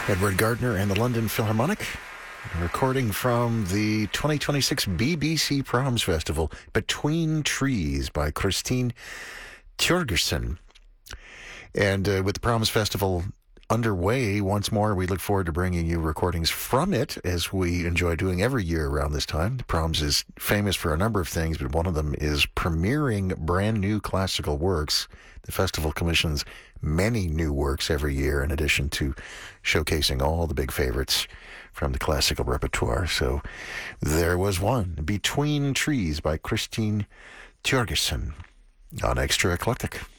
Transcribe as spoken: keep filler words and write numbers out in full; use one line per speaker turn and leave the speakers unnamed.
Edward Gardner and the London Philharmonic, recording from the twenty twenty-six B B C Proms Festival, Between Trees by Christine Tjørgersen. And uh, with the Proms Festival underway once more, we look forward to bringing you recordings from it, as we enjoy doing every year around this time. The Proms is famous for a number of things, but one of them is premiering brand new classical works. The festival commissions many new works every year, in addition to showcasing all the big favorites from the classical repertoire. So there was one, Between Trees by Christine Tjørgersen, on Extra Eclectic.